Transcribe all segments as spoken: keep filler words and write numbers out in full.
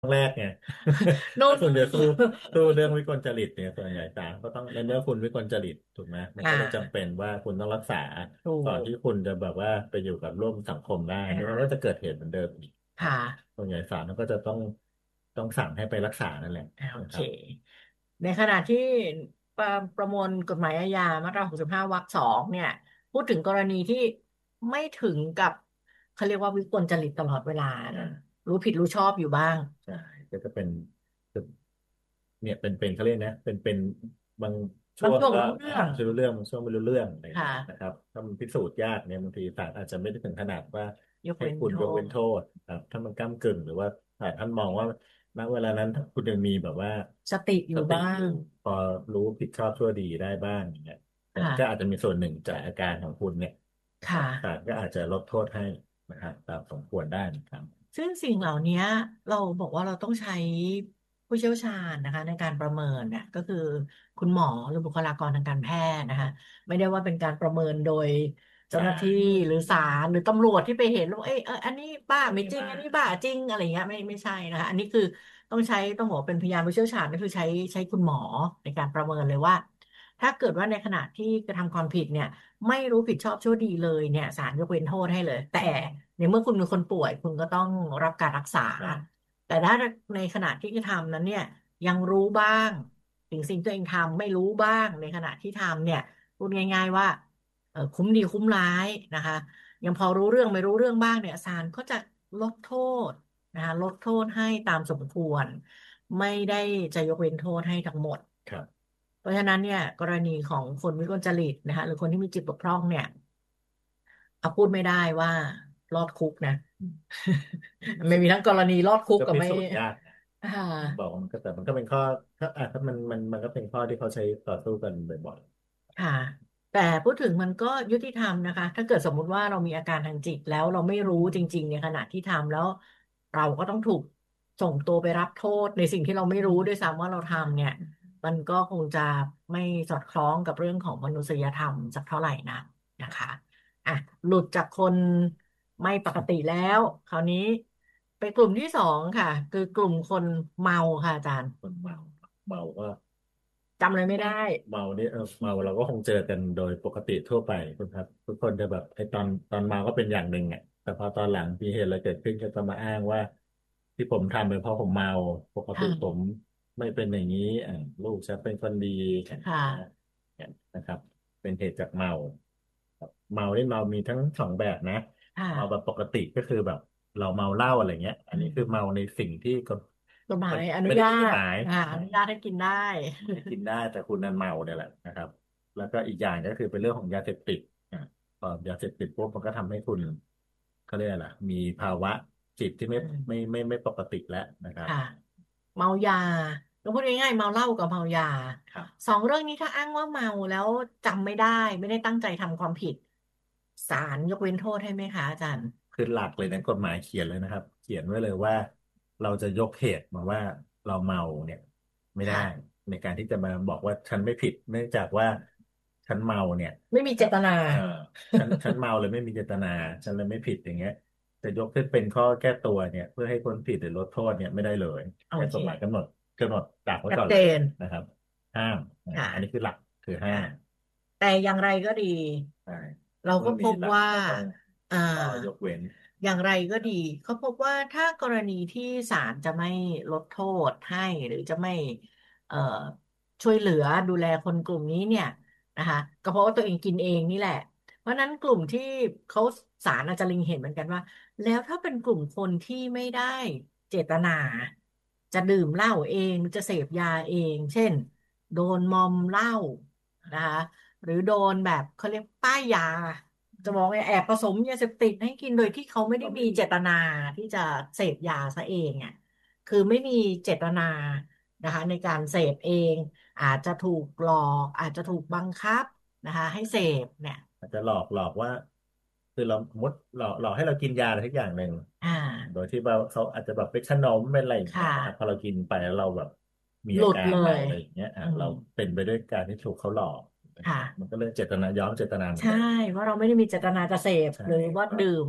แรกไงโนถ้าคุโนณจะสู้สู้เรื่องวิกลจริตเนี่ยส่วนใหญ่ศาลก็ต้องในเมื่อคุณวิกลจริตถูกไหมมันอ่าก็เลยจำเป็นว่าคุณต้องรักษาถูก่อนกที่คุณจะแบบว่าไปอยู่กับร่วมสังคมได้อ่ไม่งั้นก็จะาเกิดเหตุเหมือนเดิมอีกค่ะส่วนใหญ่ศาลก็จะต้องต้องสั่งให้ไปรักษานั่นแหละอ่าโอเคนะครับในขณะที่ประประมวลกฎหมายอาญามาตราหกสิบห้าวรรคสองเนี่ยพูดถึงกรณีที่ไม่ถึงกับเขาเรียกว่าวิกลจริตตลอดเวลานะอ่ารู้ผิดรู้ชอบอยู่บ้างใช่ก็จะเป็นเนี่ยเป็นเป็นเขาเรียกนะเป็นเป็นบางช่บางช่วงวงก็อ่ารู้เรื่องช่วยรู้เรื่องบางช่วงไม่รู้เรื่องอะไรอย่างค่ะเงี้ยนะครับถ้ามันพิสูจน์ยากเนี่ยบางทีศาลอาจจะไม่ได้ถึงขนาดว่าให้ยกเว้นโทคุณยกเว้นษโทษครับถ้ามันก้ำกึ่งหรือว่าศาลท่านมองว่าณเวลานั้นถ้าคุณยังมีแบบว่าสติอสติอยู่ยู่บ้างพอรู้ผิดชอบชั่วดีได้บ้างอย่างเงี้ยก็อาจค่ะจะมีส่วนหนึ่งจากอาการของคุณเนี่ยค่ะศาลก็อาจจะลดโทษให้นะครับตามสมควรได้นะครับซึ่งสิ่งเหล่านี้เราบอกว่าเราต้องใช้ผู้เชี่ยวชาญนะคะในการประเมินเนี่ยก็คือคุณหมอหรือบุคลากรทางการแพทย์นะคะไม่ได้ว่าเป็นการประเมินโดยเจ้าหศาน้าที่ลหรือศาลหรือตำรวจที่ไปเห็นแล้วเอ้ยเอออันนี้บ้าไม่จริงอันนี้บ้าจริงอะไรเงี้ยไม่ไม่ใช่นะคะอันนี้คือต้องใช้ต้องบอกว่าเป็นพยานผู้เชี่ยวชาญก็คือใช้ใช้คุณหมอในการประเมินเลยว่าถ้าเกิดว่าในขณะที่กระทำความผิดเนี่ย ไม่รู้ผิดชอบชั่วดีเลยเนี่ยศาลยกเว้นโทษให้เลยแต่ในเมื่อคุณเป็นคนป่วยคุณก็ต้องรับการรักษาครับแต่ถ้าในขณะที่กระทำนั้นเนี่ยยังรู้บ้างถึงสิ่งที่ตัวเองทำไม่รู้บ้างในขณะที่ทำเนี่ยพูดง่ายๆว่าเออคุ้มดีคุ้มร้ายนะคะยังพอรู้เรื่องไม่รู้เรื่องบ้างเนี่ยศาลก็จะลดโทษนะคะลดโทษให้ตามสมควรไม่ได้จะยกเว้นโทษให้ทั้งหมดครับเพราะฉะนั้นเนี่ยกรณีของคนวิกลจริตนะคะหรือคนที่มีจิตบกพร่องเนี่ยเอาพูดไม่ได้ว่ารอดคุกนะพิไม่สูจน์มีทั้งกรณีรอดคุกก็พิกับไม่สูจน์ยากอ่าบอกว่ามันก็แต่มันก็เป็นข้อถ้าอ่ะถ้ามันมันมันก็เป็นข้อที่เขาใช้ต่อสู้กันบ่อยค่ะแต่พูดถึงมันก็ยุติธรรมนะคะถ้าเกิดสมมุติว่าเรามีอาการทางจิตแล้วเราไม่รู้จริงๆในขณะที่ทำแล้วเราก็ต้องถูกส่งตัวไปรับโทษในสิ่งที่เราไม่รู้ด้วยซ้ำว่าเราทำเนี่ยมันก็คงจะไม่สอดคล้องกับเรื่องของมนุษยธรรมสักเท่าไหร่นะนะคะอ่ะหลุดจากคนไม่ปกติแล้วคราวนี้ไปกลุ่มที่สองค่ะคือกลุ่มคนเมาค่ะอาจารย์ๆคนเมาเมาก็จำอะไรไม่ได้เมานี่เออเมาเราก็คงเจอกันโดยปกติทั่วไปคุณครับทุกคนจะแบบไอ้ตอนตอนเมาก็เป็นอย่างหนึ่งอ่ะแต่พอตอนหลังมีเหตุอะไรเกิดขึ้นก็จะมาอ้างว่าที่ผมทำเป็นเพราะผมเมาปกติผมค่ะไม่เป็นอย่างนี้อ่ะลูกฉันเป็นคนดีค่ะนะครับเป็นเหตุจากเมาเมานี่เมามีทั้งสองแบบนะค่ะเมาแบบปกติก็คือแบบเราเมาเหล้าอะไรเงี้ยอันอืนี้คือเมามในสิ่งที่ก็กฎหมามันไม่ได้ยอนุญาตผิดกฎหมายอ่าอนุญาตให้กินได้ให้กินได้แต่คุณนั้นเมาเนี่ยแหละนะครับแล้วก็อีกอย่างก็คือเป็นเรื่องของยาเสพติดอ่ะพอยาเสพติดปุ๊บมันก็ทำให้คุณเขาเรียกอะไรมีภาวะจิตที่ไม่อืมไม่ไม่ไม่ปกติแล้วนะครับค่ะเมายาก็พูดง่ายๆเมาเหล้ากับเมายาครับสองเรื่องนี้ถ้าอ้างว่าเมาแล้วจำไม่ได้ไม่ได้ตั้งใจทำความผิดศาลยกเว้นโทษให้ไหมคะอาจารย์คือหลักเลยนะกฎหมายเขียนเลยนะครับเขียนไว้เลยว่าเราจะยกเหตุมาว่าเราเมาเนี่ยไม่ได้ค่ะในการที่จะมาบอกว่าฉันไม่ผิดเนื่องจากว่าฉันเมาเนี่ยไม่มีเจตนาเออฉันฉันเมาเลยไม่มีเจตนาฉันเลยไม่ผิดอย่างเงี้ยจะยกขึ้นเป็นข้อแก้ตัวเนี่ยเพื่อให้พ้นผิดหรือลดโทษเนี่ยไม่ได้เลยโอแต่เคกฎหมายกำหนดกำหนดดักไว้ชัดเจก่อนเลยนนะครับห้ามอ่าค่ะอันนี้คือหลักคือห้าค่ะมแต่อย่างไรก็ดีใช่เราก็เมื่อมีหลักพบว่าก็ต้องอ่ามีข้อยกเว้นอย่างไรก็ดีเขาพบว่าถ้ากรณีที่ศาลจะไม่ลดโทษให้หรือจะไม่เอ่อช่วยเหลือดูแลคนกลุ่มนี้เนี่ยนะคะก็เพราะว่าตัวเองกินเองนี่แหละเพราะฉะนั้นกลุ่มที่เขาศาลอาจจะเล็งเห็นเหมือนกันว่าแล้วถ้าเป็นกลุ่มคนที่ไม่ได้เจตนาจะดื่มเหล้าเองหรือจะเสพยาเองเช่นโดนมอมเหล้านะคะหรือโดนแบบเขาเรียกป้ายยา จะมองว่าแอบผสมยาเสพติดให้กินโดยที่เขาไม่ได้มีเจตนาที่จะเสพยาซะเองอ่ะคือไม่มีเจตนานะคะในการเสพเองอาจจะถูกหลอกอาจจะถูกบังคับนะคะให้เสพเนี่ยอาจจะหลอกหลอกว่าคือเรามุดหลอกหลอกให้เรากินยาอะไรทุกอย่างหนึ่งอ่าโดยที่ว่าเขาอาจจะแบบเป็นขนมเป็นอะไรอย่างคเงี้ยนะครับพอ่ะเรากินไปแล้วเราแบบมีหลุดเลอาการเมายอะไรอย่างเงี้ยอ่ะเราอืมเป็นไปด้วยการที่ถูกเขาหลอกค่ะมันก็เรื่องเจตนาย้อมเจตนาเหมือนใช่กันว่าเราไม่ได้มีเจตนาจะเสพใช่หรือว่าก็ดื่ม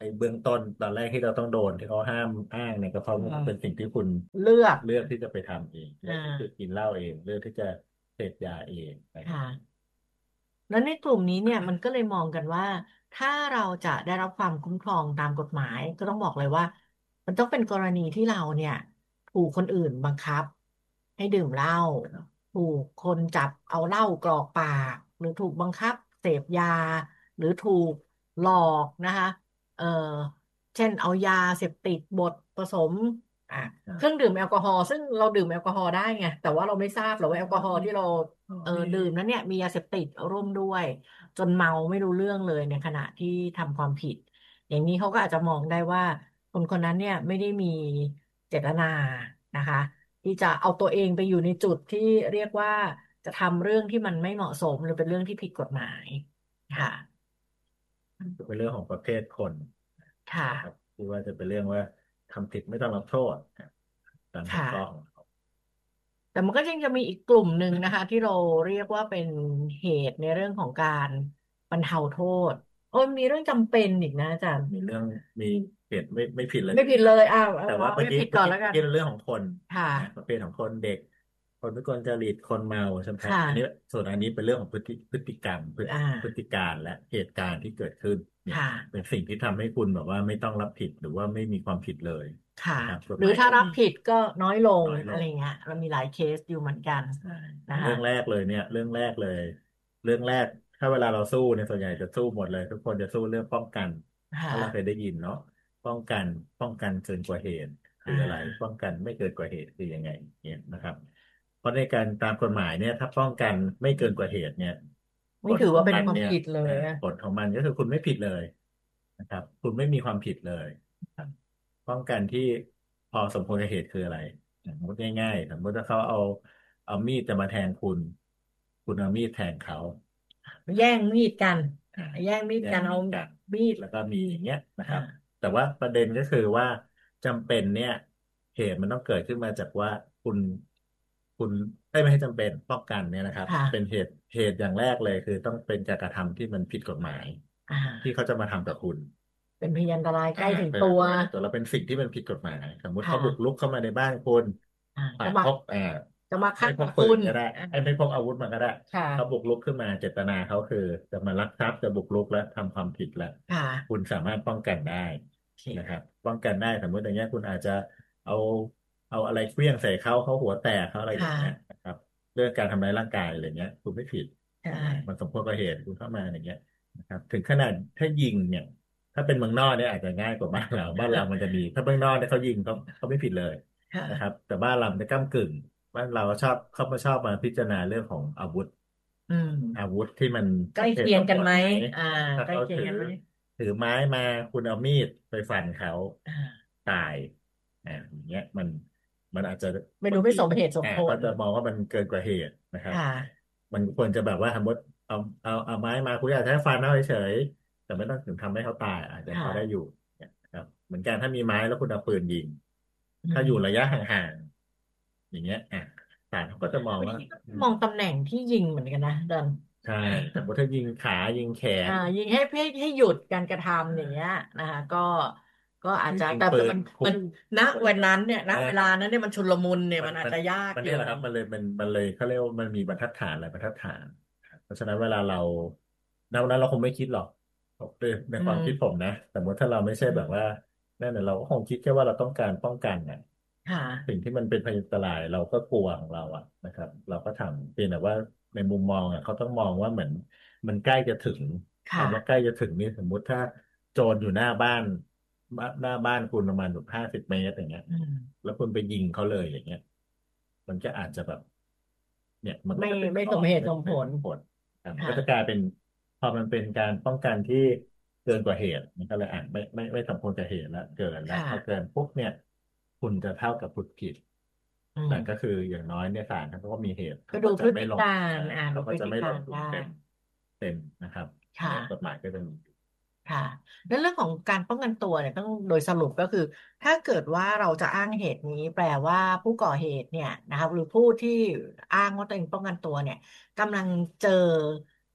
อ้เบื้องต้นตอนแรกที่เราต้องโดนที่เขาห้ามอ้างเนี่ยก็เพราะอืเป็นสิ่มงที่คุณเลือกเลือกที่จะไปทำเองอ่เลือกที่จะากินเหล้าเองเลือกที่จะเสพยาเองนะครับค่ะแล้วในกลุ่มนี้เนี่ยมันก็เลยมองกันว่าถ้าเราจะได้รับความคุ้มครองตามกฎหมายก็ต้องบอกเลยว่ามันต้องเป็นกรณีที่เราเนี่ยถูกคนอื่นบังคับให้ดื่มเหล้าถูกคนจับเอาเหล้ากรอกปากหรือถูกบังคับเสพยาหรือถูกหลอกนะคะเอ่อ เช่นเอายาเสพติดบดผสมอ่ะเครื่องดื่มแอลกอฮอล์ซึ่งเราดื่มแอลกอฮอล์ได้ไงแต่ว่าเราไม่ทราบหรอกว่าแอลกอฮอล์ที่เราเออดื่มนั้นเนี่ยมียาเสพติดร่วมด้วยจนเมาไม่รู้เรื่องเลยในขณะที่ทำความผิดอย่างนี้เขาก็อาจจะมองได้ว่าคนคนนั้นเนี่ยไม่ได้มีเจตนานะคะที่จะเอาตัวเองไปอยู่ในจุดที่เรียกว่าจะทำเรื่องที่มันไม่เหมาะสมหรือเป็นเรื่องที่ผิดกฎหมายค่ะจะเป็นเรื่องของประเภทคนค่ะนะครับที่ว่าจะเป็นเรื่องว่าทำผิดไม่ต้องรับโทษตามหัวค่ะข้อของเขาแต่มันก็ยังจะมีอีกกลุ่มหนึ่งนะคะที่เราเรียกว่าเป็นเหตุในเรื่องของการบรรเทาโทษโอ้ยมีเรื่องจำเป็นอีกนะอาจารย์มีเรื่องมีเหตุไม่ไม่ผิดเลยไม่ผิดเลยอ้าวเอาแต่ว่าเอาไม่ผิดเมื่อกี้เมื่ก่อนแล้วกันอกี้เมื่อกี้เป็นเรื่องของคนค่ะนะประเภทของคนเด็กคนวิกลจริตคนเมาใช่ไหมครับค่ะอันนี้ส่วนอันนี้เป็นเรื่องของพฤติพฤติกรรมพฤติอ่าพฤติการและเหตุการณ์ที่เกิดขึ้นเนี่ยค่ะเป็นสิ่งที่ทำให้คุณแบบว่าไม่ต้องรับผิดหรือว่าไม่มีความผิดเลยค่ะนะครับกฎหรือถ้าหมายก็มีรับผิดก็น้อยลงน้อยลงอะไรเงี้ยเรามีหลายเคสอยู่เหมือนกันใช่นะคะเรื่องแรกเลยเนี่ยเรื่องแรกเลยเรื่องแรกถ้าเวลาเราสู้เนี่ยส่วนใหญ่จะสู้หมดเลยทุกคนจะสู้เรื่องป้องกันค่ะถ้าเราเคยได้ยินเนาะป้องกันป้องกันเกินกว่าเหตุอ่คืออะไรป้อางกันไม่เกินกว่าเหตุคือยังไงเนี่ยนะครับเพราะในการตามกฎหมายเนี่ยถ้าป้องกันไม่เกินกว่าเหตุเนี่ยผไม่ลของถือว่าเป็นมันเนี่ยความผิดเลอ่ายอะผลของมันก็คือคุณไม่ผิดเลยนะครับคุณไม่มีความผิดเลยครับป้องกันที่พอสมควรกับเหตุคืออะไร สมมติง่ายๆสมมติถ้าเขาเอาเอามีดจะมาแทงคุณคุณเอามีดแทงเขาแย่งมีดกันอ่าแย่งมีดแย่กันเอางมีดกันมีดแล้วก็มีอย่างเงี้ยนะครับอ่าแต่ว่าประเด็นก็คือว่าจำเป็นเนี่ยเหตุมันต้องเกิดขึ้นมาจากว่าคุณคุณได้ไม่ให้จำเป็นป้องกันเนี่ยนะครับเป็นค่ะเหตุเหตุอย่างแรกเลยคือต้องเป็นการกระทำที่มันผิดกฎหมายอ่ที่เขาาจะมาทำกับคุณเป็นพยานอันตรายใกอ่าล้ถึงเป็นตัวอันตรายตัวเราเป็นสิ่งที่มันผิดกฎหมายสมมติเขาบุกรุค่ะกเข้ามาในบ้านคุณอ่าอ่าจะมาพกอ่าจะมาฆ่าไม่พกปืคุณนก็ได้อ่าไอ้ไม่พกอาวุธมาก็ได้ค่ะเขาบุกรุกขึ้นมาเจตนาเขาคือจะมาลักทรัพย์จะบุกรุกและทำความผิดแล้วค่ะคุณสามารถป้องกันได้โอนะครับเคป้องกันได้สมมติอย่างเงี้ยคุณอาจจะเอาเอาอะไรเครื่องใส่เขาเขาหัวแตกเขาอะไรอย่างเงี้ยค่ะนะครับเรื่องการทำร้ายร่างกายอะไรเงี้ยคุณไม่ผิดใช่อ่ามันสมควรกับเหตุคุณเข้ามาอย่างเงี้ยนะครับถึงขนาดถ้ายิงเนี่ย ถ้าเป็นเมืองนอกเนี่ยอาจจะง่ายกว่าบ้านเราบ้านเรามันจะมีถ้าเมืองนอกเนี่ยเขายิงเขาเขาไม่ผิดเลยนะครับค่ะแต่บ้านเรามันจะก้ำกึ่งบ้านเราชอบเขามาชอบมาพิจารณาเรื่องของอาวุธอืมอาวุธที่มันใกล้สมเหตุเคียงกันไหมสมผลไหมอ่าถ้าใกล้เขาถือเคียงกันไหมถือไม้มาคุณเอามีดไปฟันเขาอ่าตายอ่าอย่างเงี้ยมันมันอาจจะไม่ดูไม่บางทีสมเหตุสมอ่าผลก็จะมองว่ามันเกินกว่าเหตุนะครับค่ะมันควรจะแบบว่าสมมติเอาเอาเอาไม้มาคุณอยากใช้ฟันเอาเฉย แต่ไม่ต้องถึงทำให้เขาตายอาจจะพอได้อยู่ค่ะเนี่ยนะครับเหมือนกันถ้ามีไม้แล้วคุณเอาปืนยิงอืถ้าอยู่ระมยะห่างๆอย่างเงี้ยอ่ะศาลเขาก็จะมองว่าบางทีก็อืมมองตำแหน่งที่ยิงเหมือนกันนะดันใช่สมมติถ้ายิงขายิงแขอ่านยิงให้ให้ให้หยุดการกระอ่ทำอย่างเงี้ยานะคะก็ก็อาจถ้าจะแต่ยิงปืนมันคุกมันณวันนั้นเนี่ยณอ่เวลาานั้นเนี่ยมันชุลมุนเนี่ยมันมันมันอาจจะยากอยู่มันเนี่ยแหละครับมันเลยมันมันเลยเขาเรียกว่ามันมีบรรทัดฐานหลายบรรทัดฐานเพราะฉะนั้นเวลาเราณวันนั้นเราคงไม่คิดหรอกในในอืความคิดผมมนะสมมติถ้าเราไม่ใช่อืมแบบว่านั่นน่ะเราก็คงคิดแค่ว่าเราต้องการป้องกันน่ะค่ะสิ่งที่มันเป็นภัยอันตรายเราก็กลัวของเราอะนะครับเราก็ทำเพียงแต่ว่าในมุมมองอะเขาต้องมองว่าเหมือนมันใกล้จะถึงค่ะคำว่าใกล้จะถึงนี่สมมุติถ้าโจรอยู่หน้าบ้านบ้านหน้าบ้านคุณประมาณแบบห้าสิบเมตรอย่างเงี้ยอืมแล้วคุณไปยิงเขาเลยอย่างเงี้ยมันก็อาจจะแบบเนี่ยมันก็ไม่จะเป็นข้อไม่สมเหตุไม่สมผลเป็นผลอ่ะมันก็ค่ะจะกลายเป็นพอมันเป็นการป้องกันที่เกินกว่าเหตุมันก็เลยอ่ะไม่ไม่ไม่สมควรกับเหตุแล้วเกินแล้วค่ะพอเกินปุ๊บเนี่ยคุณจะเท่ากับผู้ผิดอืมแต่ก็คืออย่างน้อยเนี่ยศาลเขาก็มีเหตุก็ดูเขาก็จะพฤติกาไม่ลงรอ่าอ่าดูพฤติเขาก็จะไม่ลการได้งทุนเต็มเต็มนะครับค่ะเนี่ยกฎหมายก็จะมีค่ะแล้วเรื่องของการป้องกันตัวเนี่ยต้องโดยสรุปก็คือถ้าเกิดว่าเราจะอ้างเหตุนี้แปลว่าผู้ก่อเหตุเนี่ยนะครับหรือผู้ที่อ้างว่าตัวเองป้องกันตัวเนี่ยกำลังเจอ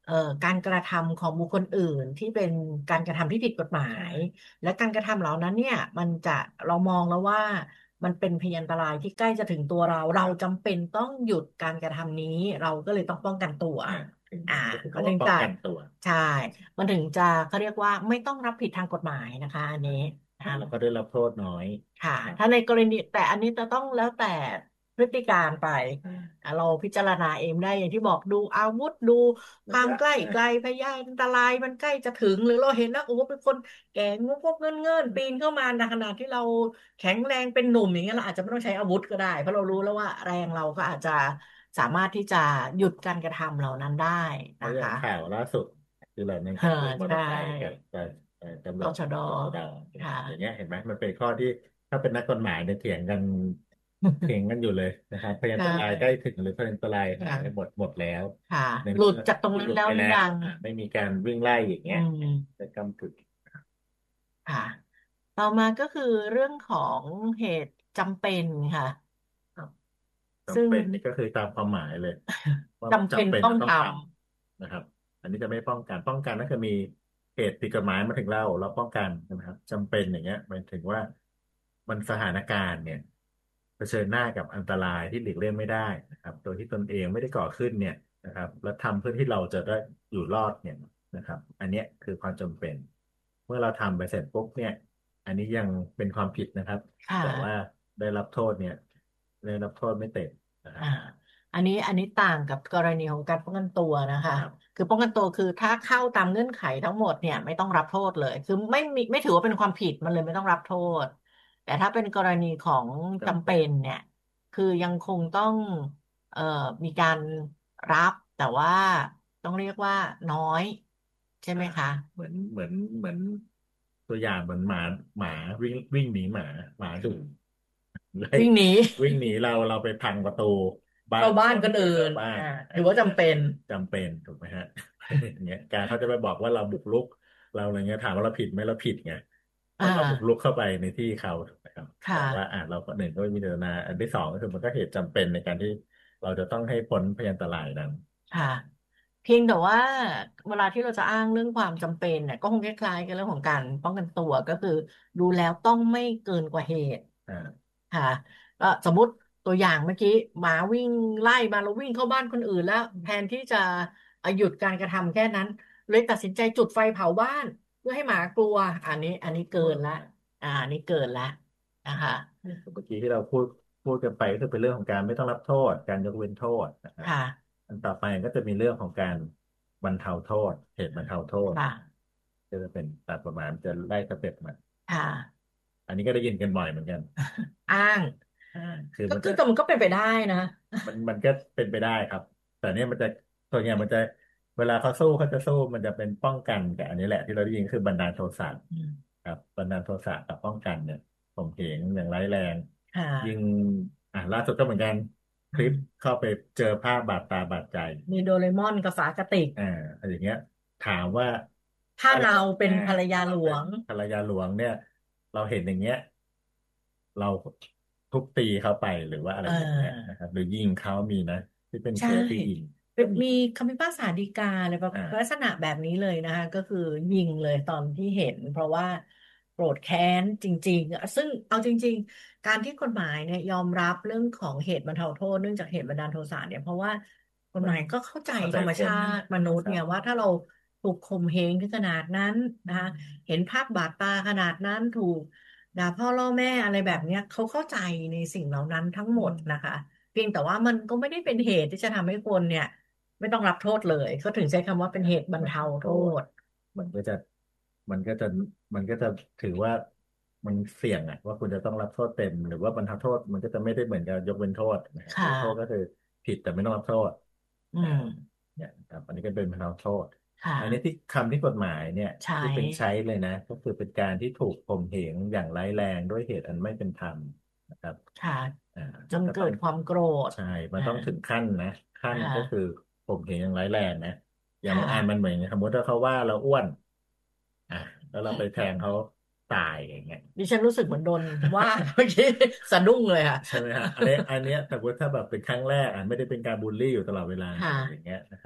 เอ่อการกระทำของบุคคลอื่นที่เป็นการกระทำที่ผิดกฎหมาใช่ยและการกระทำเหล่านั้นเนี่ยมันจะเรามองแล้วว่ามันเป็นพยันตรายที่ใกล้จะถึงตัวเราเราจำเป็นต้องหยุดการกระทำนี้เราก็เลยต้องป้องกันตัวอ่าถึงอ่าก็คือคำว่าป้อมันถึงจะงกันตัวใช่มันถึงจะเขาเรียกว่าไม่ต้องรับผิดทางกฎหมายนะคะอันนี้อ่าแล้วก็ได้รับโทษน้อยค่ะครับถ้าในกรณีแต่อันนี้จะต้องแล้วแต่พฤติการไปอ่ะเราพิจารณาเองได้อย่างที่บอกดูอาวุธดูความระยะใกล้ไกลพยานอันตรายมันใกล้จะถึงหรือเราเห็นแล้วโอ้เป็นคนแก่งกงกเงินเงินปีนเข้ามาในขณะที่เราแข็งแรงเป็นหนุ่มอย่างเงี้ยเราอาจจะไม่ต้องใช้อาวุธก็ได้เพราะเรารู้แล้วว่าแรงเราก็อาจจะสามารถที่จะหยุดการกระทำเหล่านั้นได้เพราะนะคะอย่างข่าวล่าสุดคือเรานั่งเออขับรถมอเตใช่อร์ไซค์กับกับเอ่อตำรวจตชดตชดค่ะอย่างเงี้ยเห็นไหมมันเป็นข้อที่ถ้าเป็นนักกฎหมายเนี่ยเถียงกันเถียงกันอยู่เลยนะครับพ ยันใช่ตรายใกล้ถึงหรือพยันตรายหายไปหมค่ะดหมดแล้วค่ะในหลุเมื่อดจากตรงที่นั้นแล้วหลุดไปแล้วหรือยังอ่ะไม่มีการวิ่งไล่อย่างอืเงี้ยมจะกำกึ่งค่ะต่อมาก็คือเรื่องของเหตุจำเป็นค่ะครับซึ่งจำเป็นนี่ก็คือตามความหมายเลยว่าจำเป็นจำเป็นต้องทจะต้องทำนะครับอันนี้จะไม่ป้องกันป้องกันก็คือมีเหตุผิดกฎหมายมาถึงเราเราป้องกันนะครับจำเป็นอย่างเงี้ยหมายถึงว่ามันสถานการณ์เนี่ยเผชิญหน้ากับอันตรายที่หลีกเลี่ยงไม่ได้นะครับโดยที่ตนเองไม่ได้ก่อขึ้นเนี่ยนะครับแล้วทำเพื่อที่เราจะได้อยู่รอดเนี่ยนะครับอันเนี้ยคือความจำเป็นเมื่อเราทำไปเสร็จปุ๊บเนี่ยอันนี้ยังเป็นความผิดนะครับำค่ะแต่ว่าได้รับโทษเนี่ยได้รับโทษไม่เต็มนะครัอ่าบอันนี้อันนี้ต่างกับกรณีของการป้องกันตัวนะคะครับคือป้องกันตัวคือถ้าเข้าตามเงื่อนไขทั้งหมดเนี่ยไม่ต้องรับโทษเลยคือไม่มีไม่ถือว่าเป็นความผิดมันเลยไม่ต้องรับโทษแต่ถ้าเป็นกรณีของจำเป็จำเป็นนเนี่ยคือยังคงต้องเอ่อมีการรับแต่ว่าต้องเรียกว่าน้อยใช่อ่าไหมคะเหมือนเหมือนเหมือนตัวอย่างเหมือนหมาหมาวิ่งวิ่งหนีหมาหมาดุไล่วิ่งหนีวิ่งหนีเราเราไปพังประตูบ้านเข้าบ้านคนคนอื่นไปเข้าบ้านอ่าอัถือว่านนี้ก็จำเป็นจำเป็นถูกไหมฮะอย่างเงี้ยการเขาจะไปบอกว่าเราบุกรุกเราอะไรเงี้ยถามว่าเราผิดไหมเราผิดไงเพอ่าราะเราบุกรุกเข้าไปในที่เขาถูกไหมครับแต่ค่ะว่าอ่าเราก็หนึ่งก็ไม่มีเจตนาอันที่สองก็คือมันก็เหตุจำเป็นในการที่เราจะต้องให้พ้นพยันตรายนั้นค่ะเพียงแต่ว่าเวลาที่เราจะอ้างเรื่องความจำเป็นเนี่ยก็คงคล้ายๆกับเรื่องของการป้องกันตัวก็คือดูแล้วต้องไม่เกินกว่าเหตุอ่าค่ะก็สมมติตัวอย่างเมื่อกี้หมาวิ่งไล่มาเราวิ่งเข้าบ้านคนอื่นแล้วแทนที่จะหยุดการกระทำแค่นั้นเลยตัดสินใจจุดไฟเผาบ้านเพื่อให้หมากลัวอันนี้อันนี้เกินละอ่าอันนี้เกินละนะคะเมื่อกี้ที่เราพูดพูดกันไปก็คือเป็นเรื่องของการไม่ต้องรับโทษการยกเว้นโทษนะครับค่ะอันต่อไปก็จะมีเรื่องของการบรรเทาโทษเหตุบรรเทาโทษค่ะก็จะเป็นตามประมาณจะไล่สเต็ปมาค่ะอันนี้ก็ได้ยินกันบ่อยเหมือนกันอ้างอ่าคือก็มันจะคือแต่มันก็เป็นไปได้นะมันมันก็เป็นไปได้ครับแต่เนี้ยมันจะส่วนใหญ่มันจะเวลาเขาสู้เขาจะสู้มันจะเป็นป้องกันแต่อันนี้แหละที่เราได้ยินคือบันดาลโทสะอืมครับบันดาลโทสะกับป้องกันเนี่ยข่มเหงอย่างร้ายแรงค่ยิ่งะอ่าล่าสุดก็เหมือนกันคลิปอืมเข้าไปเจอภาพบาดตาบาดใจมีโดเรมอนกับฝากระติกอ่าอะไรอย่างเงี้ยถามว่าถ้าเราถ้าเราเป็นอ่าภรรยาถ้าเราเป็นหลวงภรรยาหลวงเนี่ยเราเห็นอย่างเงี้ยเราทุบตีเขาไปหรือว่าอะไรเอย่างเงี้ยออนะครับหรือยิงเขามีนะที่เป็นใช่เคสที่ยิงก็มีเป็นมีคำพิพากษาฎีกาอะไรแบบอ่าลักษณะแบบนี้เลยนะคะก็คือยิงเลยตอนที่เห็นเพราะว่าโกรธแค้นจริงๆซึ่งเอาจริงๆการที่กฎหมายเนี่ยยอมรับเรื่องของเหตุบรรเทาโทษเนื่องจากเหตุบันดาลโทสะเนี่ยเพราะว่า กฎมันหมายก็เข้าใจเข้าใจธรรมชาคนติมนุษย์ครับเนี่ยว่าถ้าเราถูกข่มเหงถึงขนาดนั้นนะคะเห็นภาพบาดตาขนาดนั้นถูกด่าพ่อล่อแม่อะไรแบบเนี้ยเขาเข้าใจในสิ่งเหล่านั้นทั้งหมดนะคะเพียงแต่ว่ามันก็ไม่ได้เป็นเหตุที่จะทำให้คนเนี่ยไม่ต้องรับโทษเลยเขาถึงใช้คำว่าเป็นเหตุบรรเทาโทบรรเทาโทษษมันก็จะมันก็จะมันก็จะถือว่ามันเสี่ยงอะว่าคุณจะต้องรับโทษเต็มหรือว่าบรรเทาโทษมันก็จะไม่ได้เหมือนกับยกเว้นโทษนะฮะค่ยกเว้นโทษก็ะคือผิดแต่ไม่ต้องรับโทษอือ่ามเนี่ยครับอันนี้ก็เป็นบรรเทาโทษค่ะอันนี้ที่คำที่กฎหมายเนี่ยใช้ที่เป็นใช้เลยนะก็คือเป็นการที่ถูกข่มเหงอย่างร้ายแรงด้วยเหตุอันไม่เป็นธรรมนะครับค่ะอ่าจนมันก็ต้องเกิดความโกรธใช่มันอ่าต้องถึงขั้นนะขั้นก็คือค่ะข่มเหงอย่างร้ายแรงนะอย่างค่ะบางอันมันเหมือนสมมติถ้าเขาว่าเราอ้วนอ่ะแล้วเราไปแทงเขาตายอย่างเงี้ยดิฉันรู้สึกเหมือนโดนว่าเมื่อกี้สะดุ้งเลยค่ะใช่ไหมฮะอันนี้อันเนี้ยแต่ว่าถ้าแบบเป็นครั้งแรกอ่ะไม่ได้เป็นการบูลลี่อยู่ตลอดเวลาค่ะอย่างเงี้ยนะครับ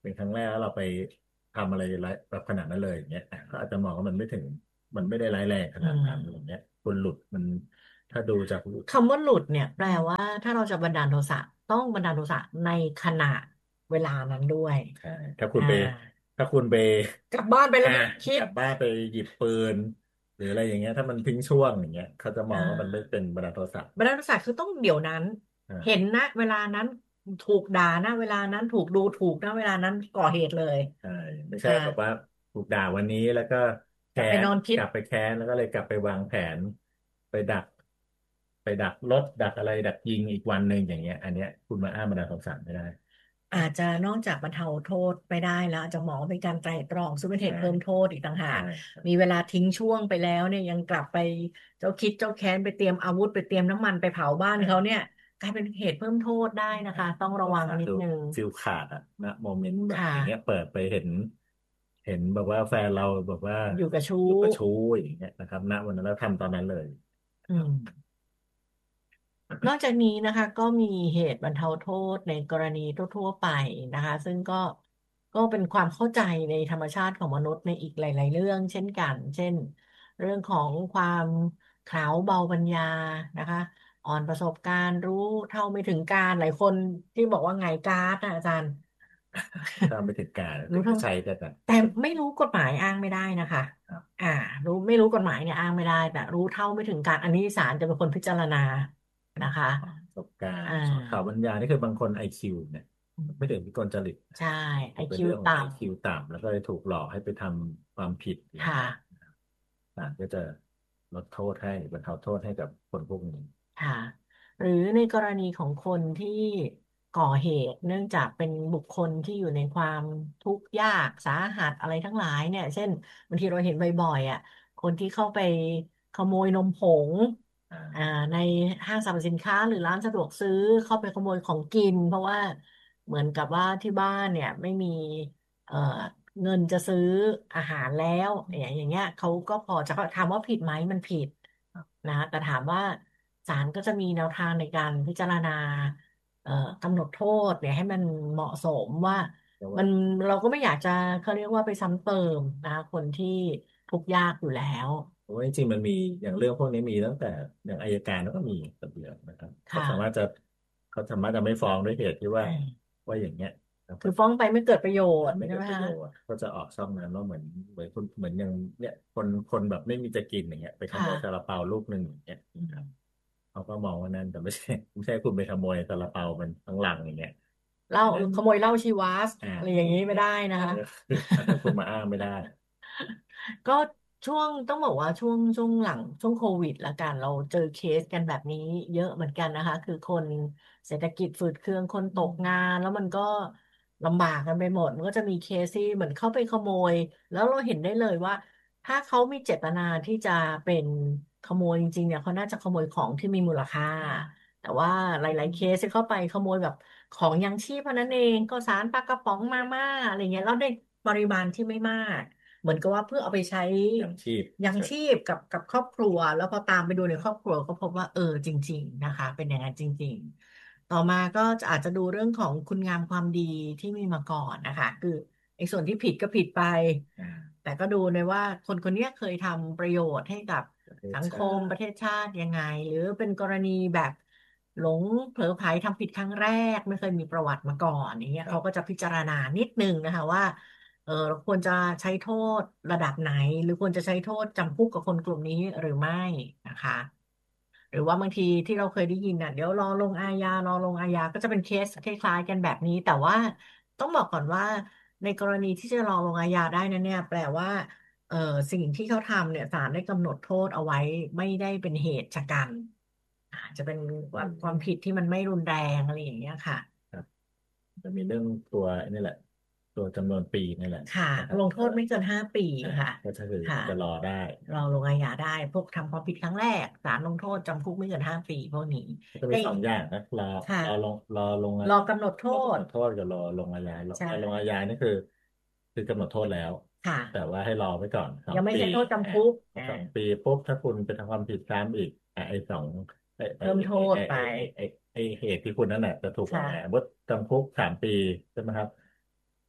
เป็นครั้งแรกแล้วเราไปทำอะไรร้ายแบบขนาดนั้นเลยอย่างเงี้ยอ่ะก็อาจจะมองว่ามันไม่ถึงมันไม่ได้ร้ายแรงขอืนาดนั้นอะไรมเงี้ยคุณหลุดมันถ้าดูจากคำว่าหลุดเนี่ยแปลว่าถ้าเราจะบันดาลโทสะต้องบันดาลโทสะในขณะเวลานั้นด้วยใช่ถ้าคุณอ่าไปถ้าคุณไปกลับบ้านไปอ่าแล้วไม่คิดกลับบ้านไปหยิบปืนหรืออะไรอย่างเงี้ยถ้ามันทิ้งช่วงอย่างเงี้ยเขาจะมอ่องว่ามันไม่าเป็นบันดาลโทสะบันดาลโทสะคือต้องเดี๋ยวนั้นเห็นอ่านะเวลานั้นถูกด่านะเวลานั้นถูกดูถูกนะเวลานั้นก่อเหตุเลยใช่ไม่ใช่อ่าแบบว่าถูกด่าวันนี้แล้วก็กลับแค้นไปนอนคิดกลับไปแค้นแล้วก็เลยกลับไปวางแผนไปดักไปดักรถดักอะไรดักยิงอีกวันหนึ่งอย่างเงี้ยอันเนี้ยคุณมาอ้างบันดาลโทสะไม่ได้อาจจะนอกจากบรรเทาโทษไปได้แล้วอาจจะมองว่าเป็นการไตร่ตรองซึ่งเป็นเหใช่ตุเพิ่มโทษอีกต่างหาใช่กครับมีเวลาทิ้งช่วงไปแล้วเนี่ยยังกลับไปเจ้าคิดเจ้าแค้นไปเตรียมอาวุธไปเตรียมน้ำมันไปเผาบ้านเขาเนี่ยใช่กลายเป็นเหตุเพิ่มโทษได้นะคะต้องระวังนิดฟิลนึงฟิลขาดอะนะโมเมนต์แบบค่ะอย่างเงี้ยเปิดไปเห็นเห็นแบบว่าแฟนเราแบบว่าอยู่กับชู้อยู่กับชู้อย่างเงี้ยนะครับณวันนั้นเราทำตอนนั้นเลยนะครับอืม นอกจากนี้นะคะก็มีเหตุบรรเทาโทษในกรณีทั่วๆไปนะคะซึ่งก็ก็เป็นความเข้าใจในธรรมชาติของมนุษย์ในอีกหลายๆเรื่องเช่นกันเช่นเรื่องของความขาวเบาปัญญานะคะอ่อนประสบการณ์รู้เท่าไม่ถึงการหลายคนที่บอกว่าไงการ์ดนะอาจารย์ถ้าไม่ถึงการรู้เท่าถึงจะใช้กันนะแต่ไม่รู้กฎหมายอ้างไม่ได้นะคะครับอ่ารู้ไม่รู้กฎหมายเนี่ยอ้างไม่ได้แต่รู้เท่าไม่ถึงการอันนี้ศาลจะเป็นคนพิจารณานะคะประสบการอ่ณ์ข่าวบรรายายนี่คือบางคนไอคิวเนี่ยไม่ถึงวิกลจริตใช่ไอจะเป็นคิวต่เรื่องของไอคิวต่ำแล้วก็เลยถูกหลอกให้ไปทำความผิดำอย่างค่ะเงี้ยศาลก็จะลดโทษให้บรรเทาโทษให้กับคนพวกนี้ค่ะหรือในกรณีของคนที่ก่อเหตุเนื่องจากเป็นบุคคลที่อยู่ในความทุกข์ยากสาหัสอะไรทั้งหลายเนี่ยเช่นบางทีเราเห็นบ่อยๆอ่ะคนที่เข้าไปขโมยนมผงอ่าอ่าในห้างสรรพสินค้าหรือร้านสะดวกซื้อเข้าไปขโมยของกินเพราะว่าเหมือนกับว่าที่บ้านเนี่ยไม่มี เอ่อเงินจะซื้ออาหารแล้วอย่างอย่างเงี้ยเขาก็พอจะถามว่าผิดไหมมันผิดนะแต่ถามว่าศาลก็จะมีแนวทางในการพิจารณาเอ่อกำหนดโทษเนี่ยให้มันเหมาะสมว่าแต่ว่ามันเราก็ไม่อยากจะเขาเรียกว่าไปซ้ำเติมนะคนที่ทุกข์ยากอยู่แล้วเพราะว่าจริงๆมันมีอย่างเรื่องพวกนี้มีตั้งแต่อย่างอัยการก็มีระเบียบนะครับเขาค่ะสามารถจะเขาสามารถจะไม่ฟ้องด้วยเหตุที่ว่าอืมว่าอย่างเงี้ยนะครับคือฟ้องไปไม่เกิดประโยชน์ไม่เกิดประโยใช่ไหมคะชน์ก็จะออกช่องนั้นว่าเหมือนเหมือนคนเหมือนอย่างเนี่ยคนคนแบบไม่มีจะกินอย่างเงี้ยไปขโมค่ะยซาลาเปาลูกหนึ่งอย่างเงี้ยอืครับมเขาก็มองว่านั่นแต่ไม่ใช่ไม่ใช่คุณไปขโมยซาลาเปามันทั้งหลังอย่างเงี้ยเหล้าอันนั้นขโมยเหล้าชีวาสอ่าอะไรอย่างนี้ไม่ได้นะคะเอออันนั้นคุณมาอ้างไม่ได้ก็ช่วงต้องบอกว่าช่วงช่วงหลังช่วงโควิดละกันเราเจอเคสกันแบบนี้เยอะเหมือนกันนะคะคือคนเศรษฐกิจฝืดเคืองคนตกงานแล้วมันก็ลำบากกันไปหมดมันก็จะมีเคสที่เหมือนเข้าไปขโมยแล้วเราเห็นได้เลยว่าถ้าเขามีเจตนาที่จะเป็นขโมยจริงๆเนี่ยเขาน่าจะขโมยของที่มีมูลค่าแต่ว่าหลายๆเคสที่เข้าไปขโมยแบบของยังชีพเท่านั้นเองก็สารปลากระป๋องมาม่าอะไรเงี้ยแล้วได้ปริมาณที่ไม่มาก เหมือนกับว่าเพื่อเอาไปใช้ยังชีพยังชีพกับกับครอบครัวแล้วพอตามไปดูในครอบครัวก็พบว่าเออจริงๆนะคะเป็นอย่างนั้นจริงๆต่อมาก็จะอาจจะดูเรื่องของคุณงามความดีที่มีมาก่อนนะคะคือไอ้ส่วนที่ผิดก็ผิดไปอ่าแต่ก็ดูในว่าคนคนเนี้ยเคยทำประโยชน์ให้กับประเทศสังคชาติมประเทศชาติยังไงหรือเป็นกรณีแบบหลงเผลอไผลทำผิดครั้งแรกไม่เคยมีประวัติมาก่อนอย่างเงี้ยเขาก็จะครับพิจารณานิดนึงนะคะว่า เออเราควรจะใช้โทษระดับไหนหรือควรจะใช้โทษจำคุกกับคนกลุ่มนี้หรือไม่นะคะหรือว่าบางทีที่เราเคยได้ยินน่ะเดี๋ยวรอลงอาญารอลงอาญาก็จะเป็นเคสคล้ายๆกันแบบนี้แต่ว่าต้องบอกก่อนว่าในกรณีที่จะรอลงอาญาได้นั้นเนี่ยแปลว่าเออสิ่งที่เขาทำเนี่ยศาลได้กำหนดโทษเอาไว้ไม่ได้เป็นเหตุชะกันอาจจะเป็นความความผิดที่มันไม่รุนแรงอะไรอย่างเงี้ยค่ะครับจะมีเรื่องตัวนี่แหละตัวจำนวนปีนี่แหละค่ะนะครับลงโทษไม่เกินห้าปีอ่าค่ะก็คือค่ะจะรอได้เราลงอาญาได้พวกทำความผิดครั้งแรกศาลลงโทษจำคุกไม่เกินห้าปีพวกนี้ก็ได้มีสองอย่างนะรอค่ะรอลงรอลงรอกำหนดโทษขอโทษกับรอลงอาญารอใช่รอลงอาญานี่คือคือกำหนดโทษแล้วค่ะแต่ว่าให้รอไว้ก่อนสองปียังไม่ใช่โทษอ่าจำคุกพออ่าสองปีปุ๊บถ้าคุณไปทำความผิดซ้ำอีกอ่าไอ้สองไอ้ไอ้เพิ่มโทไอ้ษไปไอ้ไอ้ไอ้ไอ้ไอ้เหตุที่คุณนั่นแหละจะถูกค่ะอ่าบดจำคุกสามปีใช่ไหมครับ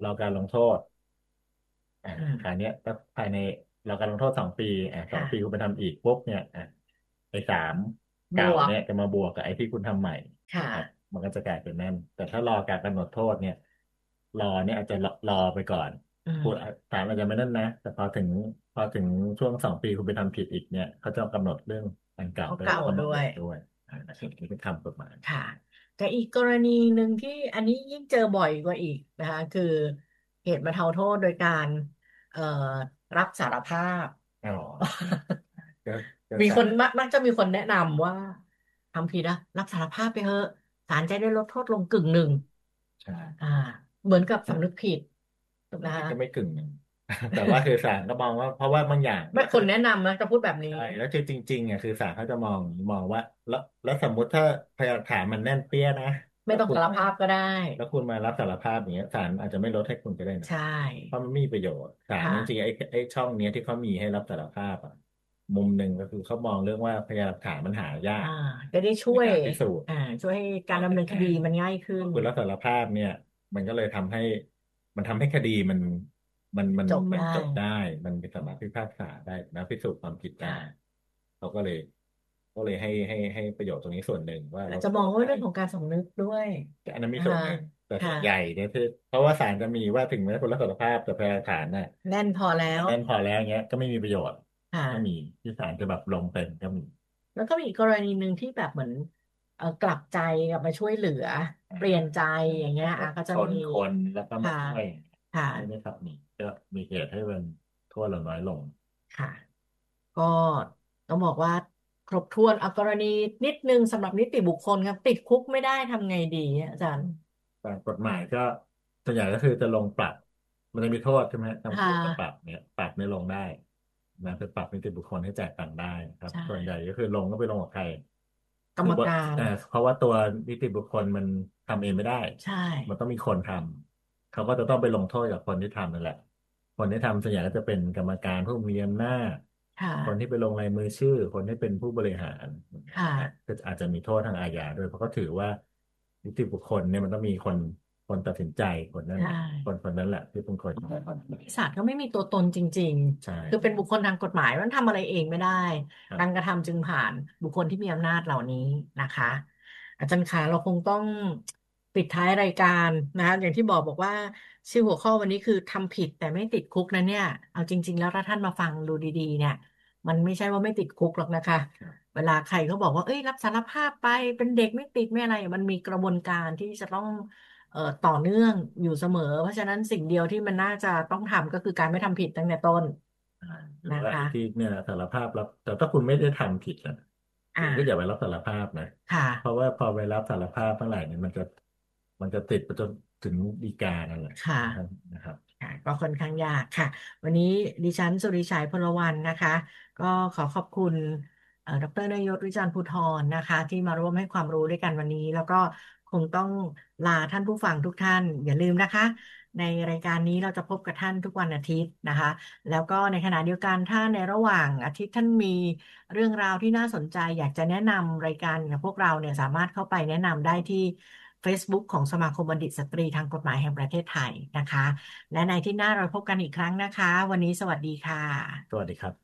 รอการลงโทษอ่าอืมคราวเนี้ยก็ภายในรอการลงโทษสองปีอ่าสองปีคุณค่ะไปทำอีกปุ๊บเนี่ยอ่าไอ้สามบเก่าวกเนี่ยจะมาบวกกับไอ้ที่คุณทำใหม่ค่ะนะครับมันก็จะกลายเป็นนั่นแต่ถ้ารอการกำหนดโทษเนี่ยรอเนี่ยอาจจะรอรอไปก่อนอืพูดมศาลอาจจะไม่นั่นนะแต่พอถึงพอถึงช่วงสองปีคุณไปทำผิดอีกเนี่ยเขาจะกำหนดเรื่องอันเก่าเขาเก่าด้วยแล้วก็มาด้วยบวกด้วยอ่าโอเคนะครับนี่เป็นคำกฎหมายค่ะแต่อีกกรณีหนึ่งที่อันนี้ยิ่งเจอบ่อยกว่าอีกนะคะคือเหตุบรรเทาโทษโดยการเอ่อรับสารภาพอ๋อก็ก็มีศาลคนมักมักจะมีคนแนะนำว่าทำผิดนะรับสารภาพไปเถอะศาลจะได้ลดโทษลงกึ่งหนึ่งใช่อ่าเหมือนกับสำนึกผิดถูกไหมคะมันก็ไม่กึ่งหนึ่งแต่ว่าคือศาลก็มองว่าเพราะว่าบางอย่างไม่คนแนะนำนะจะพูดแบบนี้ใช่แล้วคือจริงๆอ่ะคือศาลเขาจะมองมองว่าแล้วแล้วสมมุติถ้าพยานหลักฐานมันแน่นเปี้ยนะแล้วคุณไม่ต้องสารภาพก็ได้แล้วคุณมารับสารภาพอย่างเงี้ยศาลอาจจะไม่ลดให้คุณก็ได้นะใช่เพราะมันไม่มีประโยชน์ศาลค่ะจริงๆไอ้ไอ้ช่องเนี้ยที่เขามีให้รับสารภาพอ่ะมุมหนึ่งก็คือเขามองเรื่องว่าพยานหลักฐานมันหายาอ่ากจะได้ช่วยในการพิสูจน์อ่าช่วยให้การดำเนินคดีมันง่ายขึ้นคุณรับสารภาพเนี่ยมันก็เลยทำให้มันทำให้คดีมันมันมันจบได้มันจบได้มันเป็นสามารถพิพากษาได้นะพิสูจน์ความผิดได้ค่ะเขาก็เลยก็เลยให้ให้ให้ประโยชน์ตรงนี้ส่วนหนึ่งว่าเราอาจจะมองว่าเรื่องของการสำนึกด้วยแต่อันนั้นมีนะคะส่วนหนึ่งแต่ส่ค่ะวนใหญ่เนี่ยคือเพราะว่าศาลจะมีว่าถึงแม้คุณรับสารภาพแต่พยานหลักฐานน่ะแน่นพอแล้วมันแน่นพอแล้วเงี้ยก็ไม่มีประโยชน์ค่ะก็มีที่ศาลจะแบบลงเป็นก็มีแล้วก็มีอีกกรณีหนึ่งที่แบบเหมือนเออกลับใจกลับมาช่วยเหลืออ่เปลี่ยนใจาอย่างเงี้ยอ่ะก็จะมีชนคนแล้วก็มาค่ะช่วยค่ะไม่ได้ครับนี่ก็มีเหตุให้มันโทษเราน้อยลงค่ะก็ต้องบอกว่าครบถ้วนเอากรณีนิดนึงสำหรับนิติบุคคลครับติดคุกไม่ได้ทำไงดีอาจารย์ตามกฎหมายก็ส่วนใหญ่ก็คือจะลงปรับมันจะมีโทษใช่ไหมคจำคุกกับปรับ่ะเนี่ยปรับไม่ลงได้นะเป็นปรับนิติบุคคลให้จ่ายตังค์ได้ครับใช่ส่วนใหญ่ก็คือลงก็ไปลงกับใครกรรมคือว่าการเอ่อเพราะว่าตัวนิติบุคคลมันทำเองไม่ได้ใช่มันต้องมีคนทำเขาก็จะต้องไปลงโทษกับคนที่ทำนั่นแหละคนที่ทำส่วนใหญ่ก็จะเป็นกรรมการผู้มีอำนาจค่ะคนที่ไปลงลายมือชื่อคนที่เป็นผู้บริหารค่ะนะฮะก็อาจจะมีโทษทางอาญาด้วยเพราะเขาถือว่านิติบุคคลเนี่ยมันต้องมีคนคนตัดสินใจคนนั้นใช่คนคนนั้นแหละที่เป็นคนศาลก็ไม่มีตัวตนจริงใช่ๆ คือเป็นบุคคลทางกฎหมายมันทำอะไรเองไม่ได้การกครับระทำจึงผ่านบุคคลที่มีอำนาจเหล่านี้นะคะอาจารย์คะเราคงต้องปิดท้ายรายการนะคะอย่างที่บอกบอกว่าชื่อหัวข้อวันนี้คือทำผิดแต่ไม่ติดคุกนะเนี่ยเอาจริงๆแล้วถ้าท่านมาฟังดูดีๆเนี่ยมันไม่ใช่ว่าไม่ติดคุกหรอกนะคะเวลาใครเขาบอกว่าเอ้ยรับสารภาพไปเป็นเด็กไม่ติดไม่อะไรมันมีกระบวนการที่จะต้อง เอ่อต่อเนื่องอยู่เสมอเพราะฉะนั้นสิ่งเดียวที่มันน่าจะต้องทำก็คือการไม่ทำผิดตั้งแต่ต้นอ่าหรือนะคะว่าไอ้ที่เนี่ยสารภาพรับแต่ถ้าคุณไม่ได้ทำผิดนะอ่าคุณก็อย่าไปรับสารภาพนะค่ะเพราะว่าพอไปรับสารภาพเมื่อไหร่เนี่ยมันจะมันจะติดไปจนถึงฎีกานั่นแหละค่ะนะครับนะครับค่ะก็ค่อนข้างยากค่ะวันนี้ดิฉันสุริชัยพลวรรณนะคะก็ขอขอบคุณเอ่อดรนายศวิจารณ์ภูธรนะคะที่มาร่วมให้ความรู้ด้วยกันวันนี้แล้วก็คงต้องลาท่านผู้ฟังทุกท่านอย่าลืมนะคะในรายการนี้เราจะพบกับท่านทุกวันอาทิตย์นะคะ แล้วก็ในขณะเดียวกันถ้าในระหว่างอาทิตย์ท่านมีเรื่องราวที่น่าสนใจอยากจะแนะนำรายการกับพวกเราเนี่ยสามารถเข้าไปแนะนำได้ที่ Facebook ของสมาคมบัณฑิตสตรีทางกฎหมายแห่งประเทศไทยนะคะและในที่หน้าเราพบกันอีกครั้งนะคะวันนี้สวัสดีค่ะสวัสดีครับ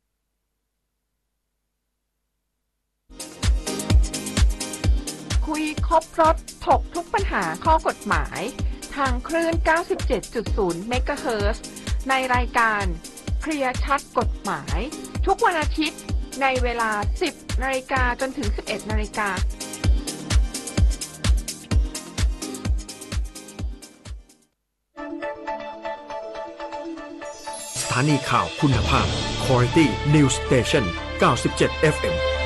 คุยครบรถถกทุกปัญหาข้อกฎหมายทางคลื่น เก้าสิบเจ็ดจุดศูนย์ เมกะเฮิรตซ์ในรายการเคลียร์ชัดกฎหมายทุกวันอาทิตย์ในเวลา สิบนาฬิกาจนถึง สิบเอ็ดนาฬิกาสถานีข่าวคุณภาพ Quality News Station เก้าสิบเจ็ด เอฟ เอ็ม